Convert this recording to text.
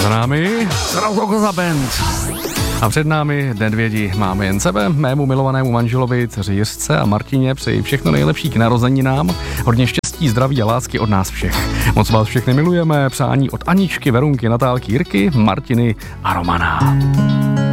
Za námi Koza Band. A před námi Nedvědi máme jen sebe, mému milovanému manželovi, dceři Jiřce a Martině přeji všechno nejlepší k narozeninám, hodně štěstí, zdraví a lásky od nás všech. Moc vás všechny milujeme, přání od Aničky, Verunky, Natálky, Jirky, Martiny a Romana.